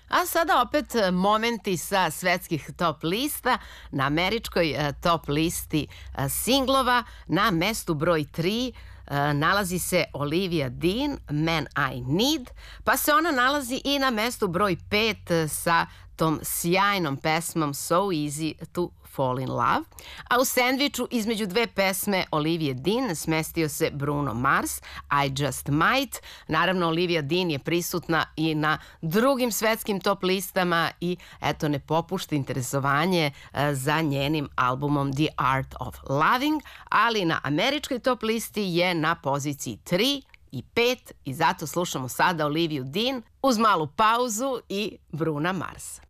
A sada opet momenti sa svetskih top lista. Na američkoj top listi singlova na mestu broj 3 nalazi se Olivia Dean, Man I Need, pa se ona nalazi i na mestu broj 5 sa tom sjajnom pesmom So Easy to Fall in Love, a u sendviču između dve pesme Olivia Dean smestio se Bruno Mars, I Just Might. Naravno, Olivia Dean je prisutna i na drugim svetskim top listama i eto ne popušta interesovanje za njenim albumom The Art of Loving, ali na američkoj top listi je na poziciji 3 i 5 i zato slušamo sada Oliviju Dean uz malu pauzu i Bruna Marsa.